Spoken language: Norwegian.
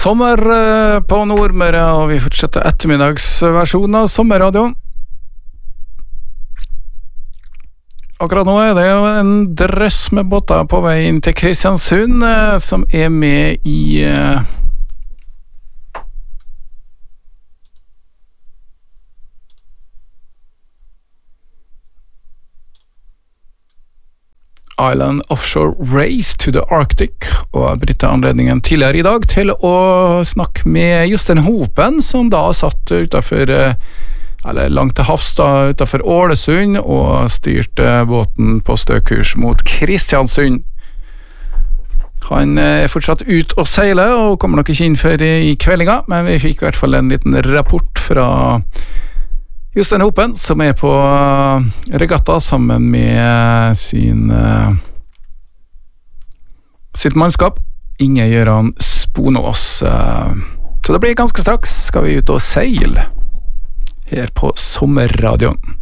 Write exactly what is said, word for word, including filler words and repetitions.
sommer på Nordmøre, og vi fortsetter ettermiddagsversjonen av sommerradioen. Akkurat nå er det jo en drøss med båter på vei inn til Kristiansund, som er med i Island Offshore Race to the Arctic, og jeg benyttet anledningen tidligere i dag til å snakke med Jostein Hopen, som da satt utenfor, eller langt til havs da, utenfor Ålesund, og styrte båten på støkurs mot Kristiansund. Han er fortsatt ut og seiler, og kommer nok ikke inn før i kveldinga, men vi fikk i hvert fall en liten rapport fra Jostein Hopen, som er på regatta sammen med sin sitt mannskap, Inge Gjøran Sponås. Så det blir ganske straks, skal vi ut og seile her på sommerradioen.